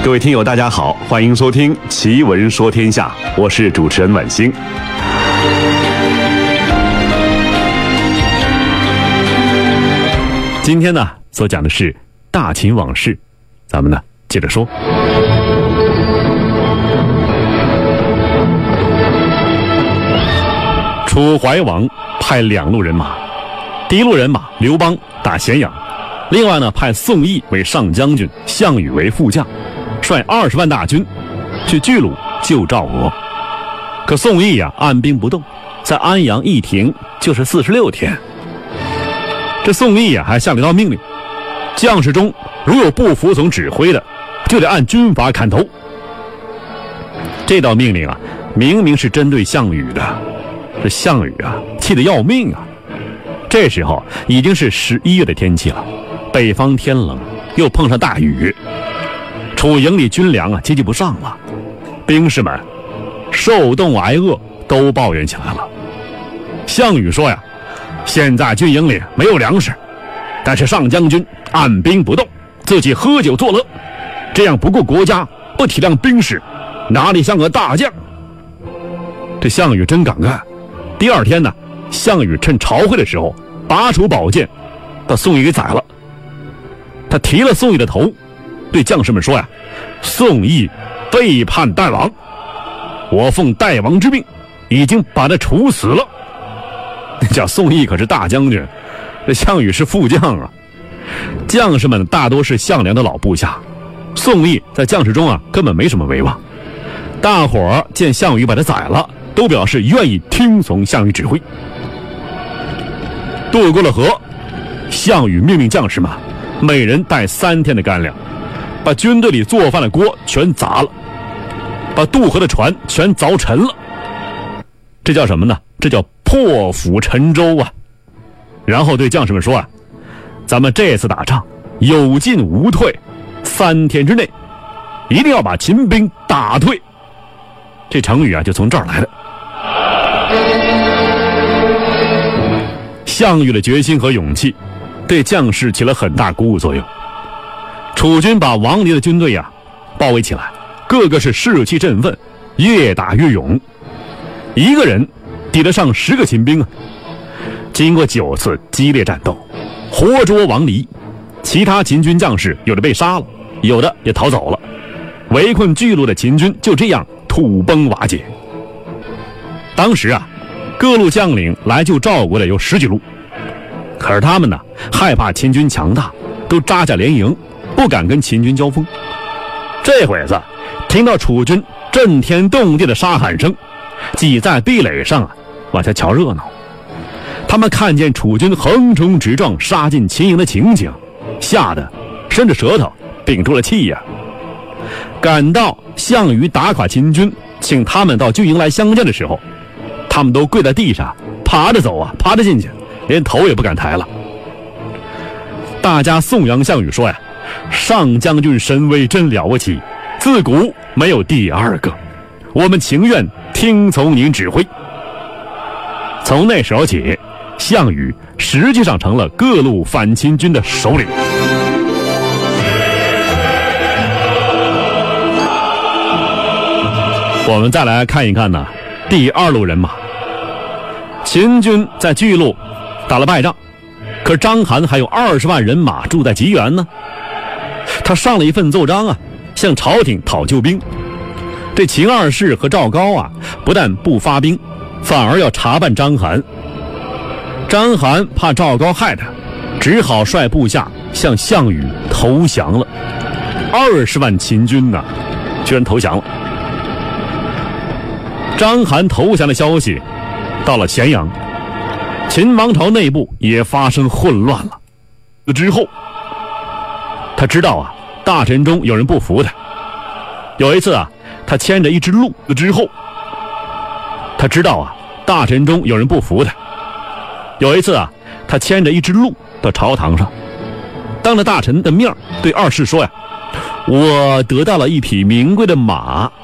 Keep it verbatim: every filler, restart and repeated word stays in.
各位听友大家好，欢迎收听奇闻说天下，我是主持人晚星。今天呢所讲的是大秦往事，咱们呢接着说。楚怀王派两路人马，第一路人马刘邦打咸阳，另外呢派宋义为上将军，项羽为副将，率二十万大军去巨鹿救赵国。可宋义啊按兵不动，在安阳一停就是四十六天。这宋义啊还下了一道命令，将士中如有不服从指挥的，就得按军法砍头。这道命令啊明明是针对项羽的，这项羽啊气得要命啊。这时候已经是十一月的天气了，北方天冷，又碰上大雨，楚营里军粮啊接济不上了，兵士们受冻挨饿，都抱怨起来了。项羽说呀，现在军营里没有粮食，但是上将军按兵不动，自己喝酒作乐，这样不顾国家，不体谅兵士，哪里像个大将？这项羽真敢干。第二天呢，项羽趁朝会的时候拔出宝剑，把宋义给宰了。他提了宋义的头，对将士们说呀，宋义背叛代王，我奉代王之命，已经把他处死了。叫宋义可是大将军，这项羽是副将啊。将士们大多是项梁的老部下，宋义在将士中啊根本没什么威望。大伙儿见项羽把他宰了，都表示愿意听从项羽指挥。渡过了河，项羽命令将士们每人带三天的干粮，把军队里做饭的锅全砸了，把渡河的船全凿沉了。这叫什么呢？这叫破釜沉舟啊。然后对将士们说啊，咱们这次打仗有进无退，三天之内一定要把秦兵打退。这成语啊就从这儿来的。项羽的决心和勇气对将士起了很大鼓舞作用。楚军把王离的军队啊包围起来，个个是士气振奋，越打越勇，一个人抵得上十个秦兵啊。经过九次激烈战斗，活捉王离，其他秦军将士有的被杀了，有的也逃走了，围困巨鹿的秦军就这样土崩瓦解。当时啊各路将领来救赵国的有十几路，可是他们呢害怕秦军强大，都扎下连营，不敢跟秦军交锋。这会子听到楚军震天动地的杀喊声，挤在壁垒上啊往下瞧热闹。他们看见楚军横冲直撞杀进秦营的情景，吓得伸着舌头屏住了气呀、啊。赶到项羽打垮秦军，请他们到军营来相见的时候，他们都跪在地上爬着走啊，爬着进去，连头也不敢抬了。大家颂扬项羽说呀，上将军神威真了不起，自古没有第二个，我们情愿听从您指挥。从那时候起，项羽实际上成了各路反秦军的首领。我们再来看一看呢，第二路人马。秦军在巨鹿打了败仗，可是章邯还有二十万人马住在棘原呢。他上了一份奏章啊，向朝廷讨救兵。这秦二世和赵高啊，不但不发兵，反而要查办章邯。章邯怕赵高害他，只好率部下向项羽投降了。二十万秦军呢、啊，居然投降了。章邯投降的消息到了咸阳，秦王朝内部也发生混乱了。之后他知道啊大臣中有人不服他。有一次啊他牵着一只鹿之后他知道啊大臣中有人不服他。有一次啊他牵着一只鹿到朝堂上，当着大臣的面对二世说呀，我得到了一匹名贵的马，